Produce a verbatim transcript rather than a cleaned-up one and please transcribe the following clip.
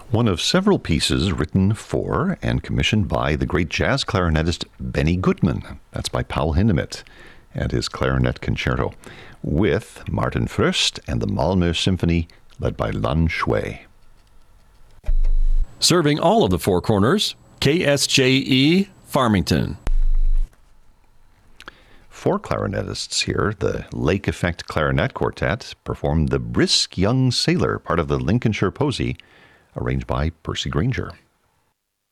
One of several pieces written for and commissioned by the great jazz clarinetist Benny Goodman. That's by Paul Hindemith and his Clarinet Concerto, with Martin Fröst and the Malmö Symphony, led by Lan Shui. Serving all of the Four Corners, K S J E, Farmington. Four clarinetists here, the Lake Effect Clarinet Quartet, performed The Brisk Young Sailor, part of the Lincolnshire Posy, arranged by Percy Grainger.